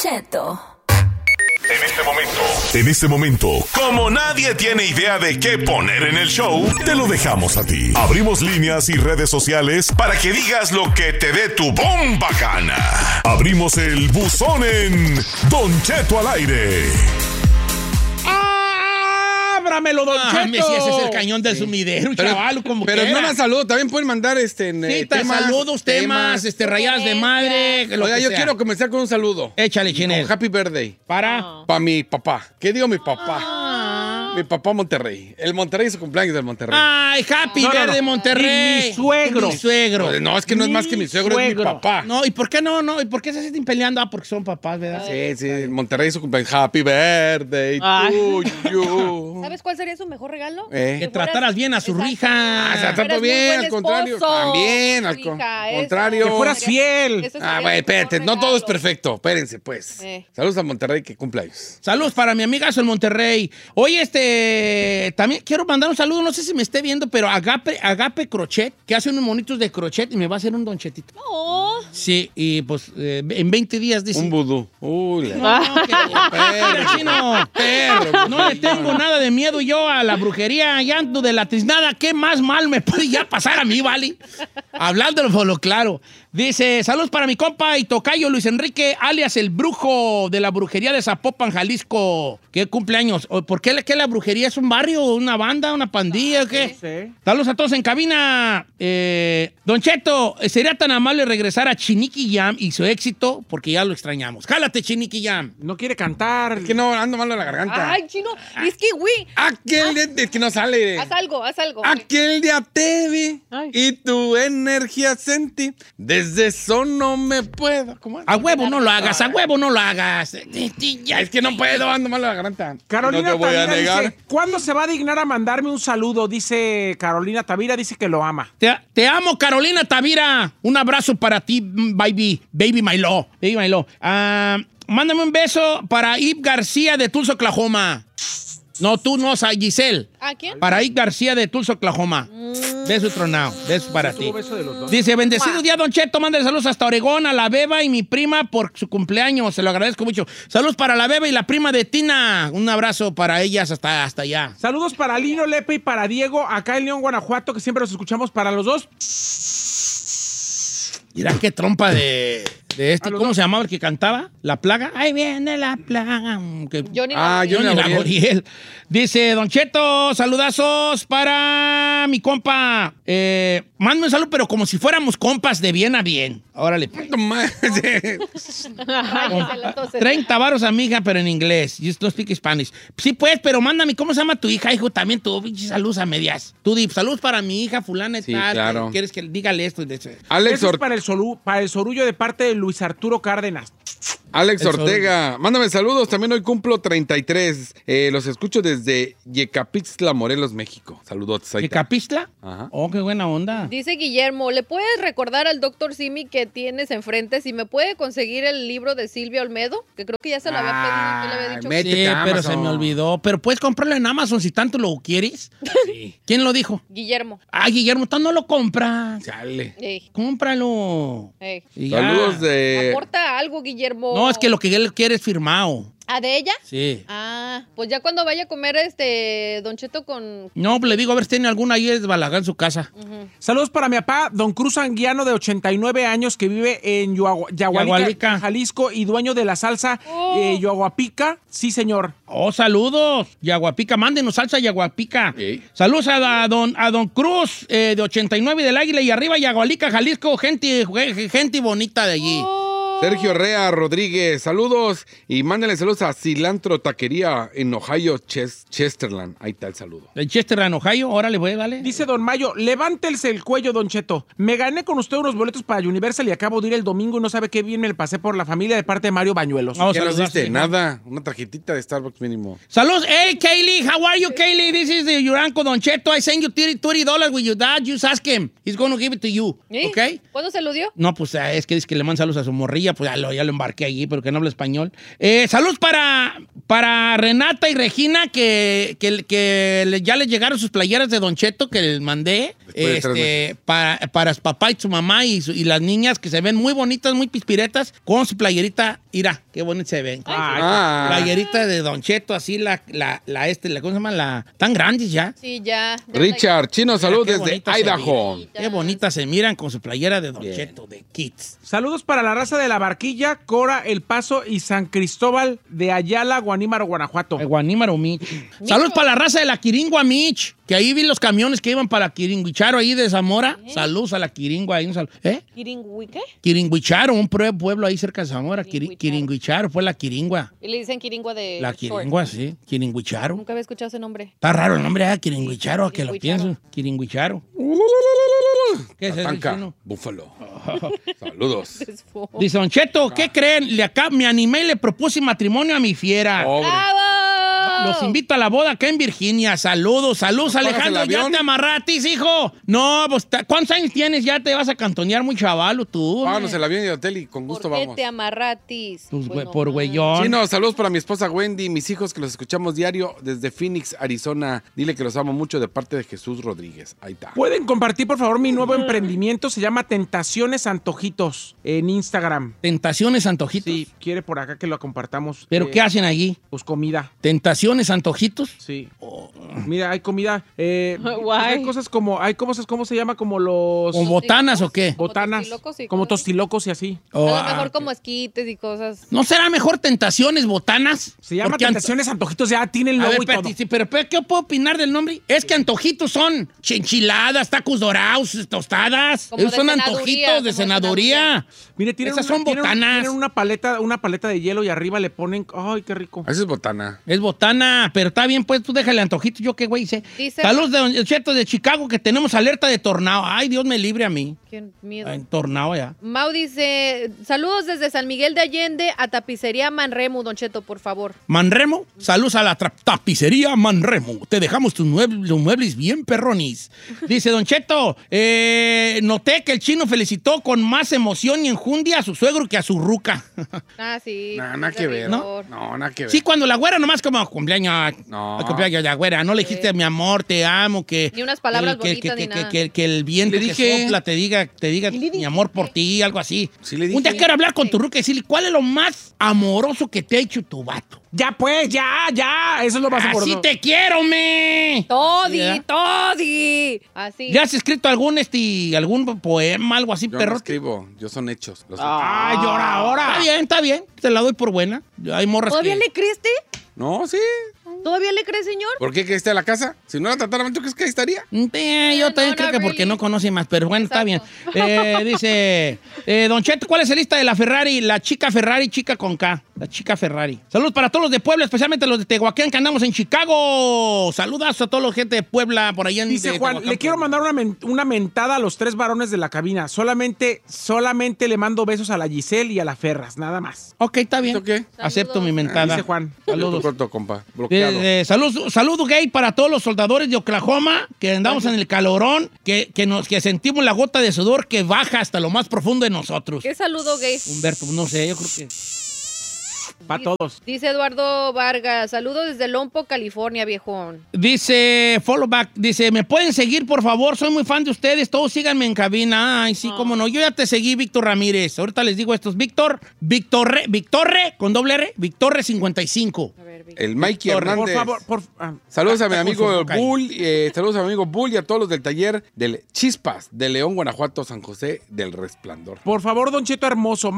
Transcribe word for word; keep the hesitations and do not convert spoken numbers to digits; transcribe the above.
Cheto. En este momento, en este momento, como nadie tiene idea de qué poner en el show, te lo dejamos a ti. Abrimos líneas y redes sociales para que digas lo que te dé tu bomba gana. Abrimos el buzón en Don Cheto al aire. ¡Ábramelo, Don Ah, Cheto! si ese es el cañón del Sí. sumidero, Pero, chaval, como pero quiera. no más saludos, también pueden mandar este, en, Sí, eh, te temas, saludos, temas, este, rayadas de madre, lo Oiga, que yo sea. quiero comenzar con un saludo. Échale, Chinel. Con Happy Birthday. Para. Para mi papá. ¿Qué digo mi papá? Ah. Mi papá Monterrey. El Monterrey es su cumpleaños del Monterrey. Ay, Happy No, no, Verde no. Monterrey. Y mi suegro. Y mi suegro. Pues no, es que no es más que mi suegro, es mi papá. No, ¿y por qué no? no? ¿Y por qué se están peleando? Ah, porque son papás, ¿verdad? Sí, sí, Monterrey es su cumpleaños. Happy Birthday to you. ¿Sabes cuál sería su mejor regalo? Eh. Que trataras bien a su rija. Ah, se la trato bien, al contrario. También, al con- contrario. Que fueras fiel. Eso Ah, sería bueno, su espérate, mejor no todo es regalo. perfecto. Espérense, pues. Eh. Saludos a Monterrey, que cumpleaños. Saludos para mi amigazo el Monterrey. Oye, este, también quiero mandar un saludo, no sé si me esté viendo, pero Agape, Agape Crochet, que hace unos monitos de crochet y me va a hacer un donchetito. No. Sí, y pues eh, en veinte días dice. Un vudú. Uy, la- No, que- Mira, chino, perro, no le tengo nada de miedo yo a la brujería, ya ando de la tiznada. ¿Qué más mal me puede ya pasar a mí, vale? Hablándolo por lo claro. Dice, saludos para mi compa y tocayo Luis Enrique, alias el brujo de la brujería de Zapopan, Jalisco. ¿Qué cumpleaños? ¿O ¿Por qué, la- qué la brujería es un barrio, una banda, una pandilla o qué? Sí. Saludos a todos en cabina. Eh, Don Cheto, ¿sería tan amable regresar a Chiniqui Jam y su éxito? Porque ya lo extrañamos. Jálate, Chiniqui Jam. No quiere cantar. Es que no, ando malo en la garganta. Ay, chino. Es que, güey. Aquel día, es que no sale. Haz algo, haz algo. Aquel día te vi y tu energía sentí. Desde eso no me puedo. ¿Cómo es? A huevo no lo hagas, a huevo no lo hagas. Es que no puedo, ando malo en la garganta. Carolina no te voy a Tavira negar. dice, ¿cuándo se va a dignar a mandarme un saludo? Dice Carolina Tavira, dice que lo ama. Te, te amo, Carolina Tavira. Un abrazo para ti, baby. Baby my love. Baby my love. Ah, mándame un beso para Ib García de Tulsa, Oklahoma. No, tú no, Giselle. ¿A quién? Para Ib García de Tulsa, Oklahoma. Beso tronado. Beso para ti. Tuvo beso de los dos. Dice, bendecido día, Don Cheto, mándale saludos hasta Oregón, a la Beba y mi prima por su cumpleaños. Se lo agradezco mucho. Saludos para la Beba y la prima de Tina. Un abrazo para ellas hasta, hasta allá. Saludos para Lino Lepe y para Diego, acá en León, Guanajuato, que siempre los escuchamos para los dos. Mira qué trompa de, de este. A los ¿Cómo dos. se llamaba el que cantaba? ¿La plaga? Ahí viene la plaga. Que- Johnny Ah, Laboriel. Johnny Johnny Laboriel. Laboriel. Dice, Don Cheto, saludazos para mi compa. Eh, mándame un saludo, pero como si fuéramos compas de bien a bien. Órale. No más. Váyasela, entonces. treinta varos, amiga, pero en inglés. You don't speak Spanish. Sí, pues, pero mándame, ¿cómo se llama tu hija, hijo? También tú, pinche saludos a medias. Tú, di, saludos para mi hija, fulana y Sí, tal. claro. ¿Quieres que dígale esto? Alex, Eso es Or- para el, solu- para el sorullo de parte de Luis Arturo Cárdenas. Alex El Ortega, mándame saludos. También hoy cumplo treinta y tres. Eh, los escucho desde Yecapixtla, Morelos, México. Saludos. ¿Qué capistla? Ajá. Oh, qué buena onda. Dice Guillermo, ¿le puedes recordar al doctor Simi que tienes enfrente si me puede conseguir el libro de Silvia Olmedo? Que creo que ya se lo había pedido, que le había dicho. Métete Sí, a pero Amazon. se me olvidó. Pero puedes comprarlo en Amazon si tanto lo quieres. Sí. ¿Quién lo dijo? Guillermo. Ay, Guillermo, tú no lo compras. Chale. Ey, Cómpralo. ey. Y ya. Saludos de. Aporta algo, Guillermo. No, es que lo que él quiere es firmado. ¿Ah, de ella? Sí. Ah, pues ya cuando vaya a comer este Don Cheto con... No, pues le digo a ver si tiene alguna ahí desbalagada en su casa. Saludos para mi papá, don Cruz Anguiano, de ochenta y nueve años, que vive en Yahua- Yagualica, Yagualica. Jalisco, y dueño de la salsa Oh. eh, Yaguapica. Sí, señor. Oh, saludos. Yaguapica, mándenos salsa Yaguapica. Sí. Saludos a, a don, a don Cruz, eh, de ochenta y nueve del Águila y arriba, Yagualica, Jalisco, gente, gente bonita de allí. Sergio Rea Rodríguez, saludos. Y mándale saludos a Cilantro Taquería en Ohio, Ches- Chesterland. Ahí está el saludo. De Chesterland, Ohio, órale, voy, dale. Dice don Mayo, levántese el cuello, don Cheto. Me gané con usted unos boletos para Universal y acabo de ir el domingo y no sabe qué bien me le pasé por la familia de parte de Mario Bañuelos. Vamos ¿Qué a nos saludar, diste? sí, Nada. Una tarjetita de Starbucks mínimo. Saludos. Hey, Kaylee, how are you, Kaylee? This is the, your uncle Don Cheto. I send you twenty dollars with your dad. Just ask him. He's going to give it to you. ¿Sí? ¿Ok? ¿Cuándo se lo dio? No, pues eh, es que dice que le manda saludos a su morrilla, pues ya lo, ya lo embarqué allí, pero que no habla español. Eh, saludos para, para Renata y Regina, que, que, que le- ya les llegaron sus playeras de Don Cheto que les mandé. Después de tres Este, para, para su papá y su mamá y, su- y las niñas que se ven muy bonitas, muy pispiretas, con su playerita. Mira, qué bonita se ven. Ah. Playerita de Don Cheto, así la, la, la, este, la, ¿cómo se llama? La, tan grandes ya. Sí, ya. ya Richard, Chino, salud Mira, qué desde bonita se Idaho. miran. Qué bonitas se miran con su playera de Don Bien. Cheto, de Kids. Saludos para la raza de La Barquilla, Cora, El Paso y San Cristóbal de Ayala, Guanímaro, Guanajuato. El Guanímaro Mich. Saludos para la raza de la Quiringua Mich, que ahí vi los camiones que iban para Quiringuicharo ahí de Zamora. Saludos a la Quiringua ahí. Un sal- ¿Eh? ¿Quiringüí qué? Quiringuicharo, un prue- pueblo ahí cerca de Zamora. Quiri- Quiringuicharo. Quiringuicharo, fue la Quiringua. Y le dicen Quiringua de La short. Quiringua, sí. Quiringuicharo. Nunca había escuchado ese nombre. Está raro el nombre, ¿eh? Quiringuicharo, que lo Quiringuicharo. pienso. Quiringuicharo. ¿Qué es eso, Tatanka, chino? Búfalo. Saludos. Desfo. Dice, Don Cheto, ¿qué creen? Le acá me animé y le propuse matrimonio a mi fiera. Pobre. ¡Bravo! Los invito a la boda acá en Virginia. Saludos, saludos, ¿No pagas Alejandro. el ¿Ya avión? te amarratis, hijo? No, pues, ta- ¿cuántos años tienes? Ya te vas a cantonear muy chavalo tú. Vámonos hombre. el avión y el hotel y con gusto ¿Por qué vamos. te amarratis? Pues, Pues güey, no por más. güeyón. Chino, saludos para mi esposa Wendy y mis hijos que los escuchamos diario desde Phoenix, Arizona. Dile que los amo mucho de parte de Jesús Rodríguez. Ahí está. ¿Pueden compartir, por favor, mi nuevo emprendimiento? Se llama Tentaciones Antojitos en Instagram. Tentaciones, antojitos. Sí, quiere por acá que lo compartamos. ¿Pero Eh, qué hacen allí? Pues comida. ¿Tentaciones, antojitos? Sí. Mira, hay comida. Eh, pues Guay. hay cosas como, hay cosas, ¿cómo se llama? Como los ¿Con botanas o qué? Como botanas, tostilocos y como cosas así. tostilocos y así. O, A lo ah, mejor ok. como esquites y cosas. ¿No será mejor tentaciones, botanas? Se llama Porque ant- Tentaciones Antojitos, ya tiene el A logo ver, y todo. espérate, sí, pero, pero ¿qué puedo opinar del nombre? Es que antojitos son enchiladas, tacos dorados, tostadas. Como Esos de son senaduría, antojitos como de de senaduría. senaduría. Mire, tienen Esas una, son tienen- botanas. tienen una paleta, una paleta de hielo y arriba le ponen, ay, qué rico. Esa es botana. Es botana, pero está bien, pues tú déjale antojito. Yo qué güey hice. Dice- Saludos de Don Cheto de Chicago, que tenemos alerta de tornado. Ay, Dios me libre a mí. Qué miedo. En tornado ya. Mau dice, saludos desde San Miguel de Allende a Tapicería Manremo, Don Cheto, por favor. Manremo, saludos a la tra- tapicería Manremo. Te dejamos tus muebles, los muebles bien perronis. Dice Don Cheto, eh, noté que el chino felicitó con más emoción y enjundia a su suegro que a su ruca. Ah, sí. Nah, nada de que ver. rigor. No, nada que ver. Sí, cuando la güera nomás como cumpleaños. No. Cumpleaños de la güera. No le dijiste mi amor, te amo, que. Ni unas palabras que, que, bonitas que, ni que, nada. que- que el viento Le que dije. sopla te diga, te diga mi amor por ti, algo así. Sí le Un día dije. quiero hablar con tu ruca y decirle, ¿cuál es lo más amoroso que te ha hecho tu vato? Ya pues, ya, ya. Eso es lo más Así amoroso. te quiero, me. Todi, ¿Ya? Todi. Así. ¿Ya has escrito algún este algún poema, algo así, Yo perro? no escribo, yo son hechos. Los Ay, llora ahora. Está bien, está bien. Te la doy por buena. Hay morras ¿Todavía que... le crees, te? No, sí. ¿Todavía le crees, señor? ¿Por qué que esté a la casa? Si no la tratara mal, ¿tú crees que ahí estaría? Eh, yo No, también no, creo no, que porque really. no conoce más, pero bueno, está bien. Exacto. Eh, dice, eh, Don Cheto, ¿cuál es la lista de la Ferrari? La chica Ferrari, chica con K. La chica Ferrari. Saludos para todos los de Puebla, especialmente los de Tehuacán, que andamos en Chicago. Saludos a toda la gente de Puebla, por allá en Dice de Juan, Tehuacán, le quiero Puebla. mandar una, men- una mentada a los tres varones de la cabina. Solamente, solamente le mando besos a la Giselle y a la Ferras, nada más. Ok, está bien. ¿Esto qué? Acepto mi Ah, mentada. dice Juan. Saludos. Saludos. Corto, compa. Bloqueado. Eh, eh, salud, saludo gay para todos los soldadores de Oklahoma que andamos en el calorón, que, que, nos, que sentimos la gota de sudor que baja hasta lo más profundo de nosotros. ¿Qué saludo, gay? Humberto, no sé, yo creo que... Para todos. Dice Eduardo Vargas, saludos desde Lompo, California, viejón. Dice, follow back, dice, ¿me pueden seguir, por favor? Soy muy fan de ustedes, todos síganme en cabina. Ay, sí, cómo no. Yo ya te seguí, Víctor Ramírez. Ahorita les digo estos. Víctor, Victorre, Victorre, con doble R, Victorre cincuenta y cinco. A ver, Víctor. El Mikey Víctor, Hernández. Por favor, por ah, Saludos a mi Está con su amigo boca ahí. Bull, eh, saludos a mi amigo Bull y a todos los del taller del Chispas de León, Guanajuato, San José del Resplandor. por favor, Don Cheto hermoso.